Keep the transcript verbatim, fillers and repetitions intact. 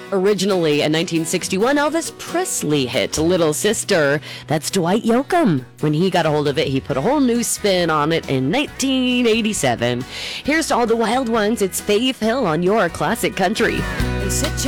Originally a nineteen sixty-one Elvis Presley hit, Little Sister. That's Dwight Yoakam. When he got a hold of it, he put a whole new spin on it in nineteen eighty-seven. Here's to all the wild ones. It's Faith Hill on your classic country. They sit